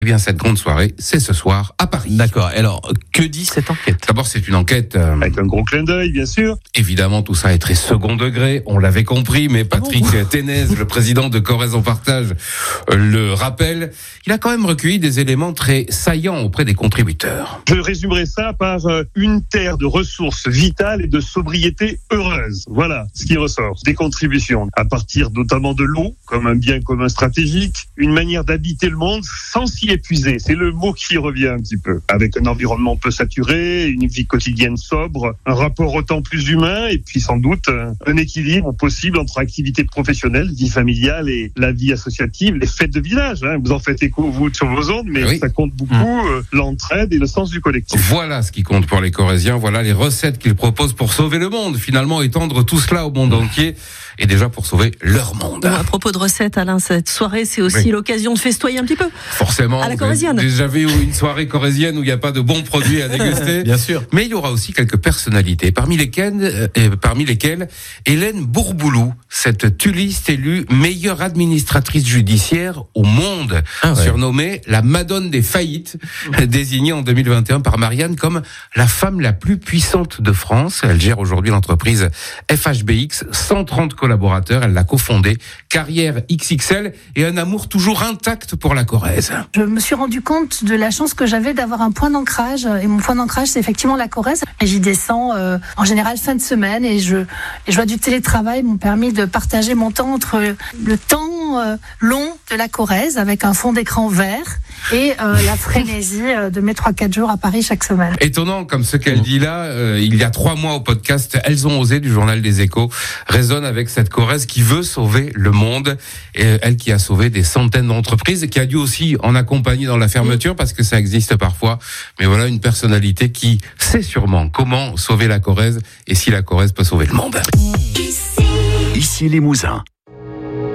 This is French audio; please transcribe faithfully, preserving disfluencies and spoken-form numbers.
Eh bien, cette grande soirée, c'est ce soir à Paris. D'accord. Alors, que dit cette enquête ? D'abord, c'est une enquête... Euh, Avec un gros clin d'œil, bien sûr. Évidemment, tout ça est très second degré, on l'avait compris, mais Patrick ah bon Ténez, le président de Corrèze en Partage, euh, le rappelle. Il a quand même recueilli des éléments très saillants auprès des contributeurs. Je résumerai ça par euh, une terre de ressources vitales et de sobriété heureuse. Voilà ce qui ressort des contributions, à partir notamment de l'eau, comme un bien commun stratégique, une manière d'habiter le monde sans s'y épuiser. C'est le mot qui revient un petit peu. Avec un environnement peu saturé, une vie quotidienne sobre, un rapport au temps plus humain et puis sans doute un équilibre possible entre activité professionnelle, vie familiale et la vie associative, les fêtes de village. Hein. Vous en faites écho, vous, sur vos ondes, mais oui. Ça compte beaucoup, mmh. euh, l'entraide et le sens du collectif. Voilà ce qui compte pour les Corréziens. Voilà les recettes qu'ils proposent pour sauver le monde. Finalement, étendre tout cela au monde entier et déjà pour sauver leur monde. Bon, à propos de recettes, Alain, cette soirée, c'est aussi oui. l'occasion de festoyer un petit peu. Forcément. À la corrézienne. Vous avez déjà vu une soirée corrézienne où il n'y a pas de bons produits à déguster. Bien sûr. Mais il y aura aussi quelques personnalités, parmi lesquelles, euh, parmi lesquelles Hélène Bourboulou, cette tulliste élue meilleure administratrice judiciaire au monde, ah ouais. surnommée la Madone des faillites, désignée en deux mille vingt et un par Marianne comme la femme la plus puissante de France. Elle gère aujourd'hui l'entreprise F H B X, cent trente collaborateurs. Elle l'a cofondée, carrière X X L et un amour toujours intact pour la Corrèze. Je me suis rendu compte de la chance que j'avais d'avoir un point d'ancrage. Et mon point d'ancrage, c'est effectivement la Corrèze. Et j'y descends euh, en général fin de semaine. Et je, et je vois du télétravail m'ont permis de partager mon temps entre le temps euh, long de la Corrèze avec un fond d'écran vert et euh, la frénésie de mes trois quatre jours à Paris chaque semaine. Étonnant comme ce qu'elle dit là, euh, il y a trois mois au podcast Elles ont osé du journal des Échos, résonne avec cette Corrèze qui veut sauver le monde, et elle qui a sauvé des centaines d'entreprises et qui a dû aussi en accompagner dans la fermeture parce que ça existe parfois, mais voilà une personnalité qui sait sûrement comment sauver la Corrèze et si la Corrèze peut sauver le monde. Ici les Mousins.